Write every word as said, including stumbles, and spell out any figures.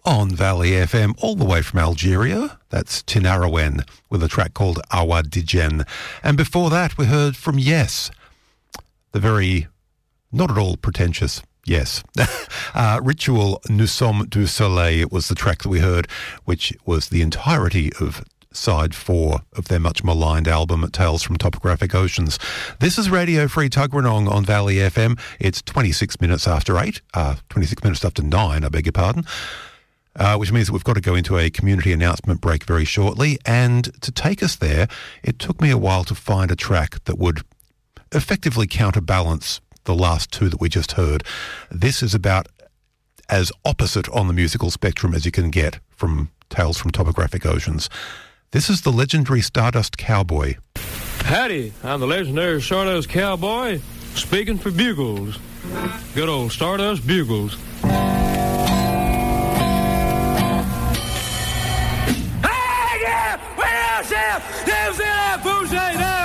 on Valley F M, all the way from Algeria. That's Tinariwen with a track called Awa Dijen. And before that, we heard from Yes, the very, not at all pretentious Yes. uh, Ritual Nous Sommes du Soleil was the track that we heard, which was the entirety of side four of their much maligned album, Tales from Topographic Oceans. This is Radio Free Tuggeranong on Valley F M. It's twenty-six minutes after eight, uh, twenty-six minutes after nine, I beg your pardon, uh, which means that we've got to go into a community announcement break very shortly. And to take us there, it took me a while to find a track that would effectively counterbalance the last two that we just heard. This is about as opposite on the musical spectrum as you can get from Tales from Topographic Oceans. This is the legendary Stardust Cowboy. Howdy, I'm the legendary Stardust Cowboy, speaking for Bugles. Good old Stardust Bugles. Hey, yeah! Where else, yeah? There's that bullshit,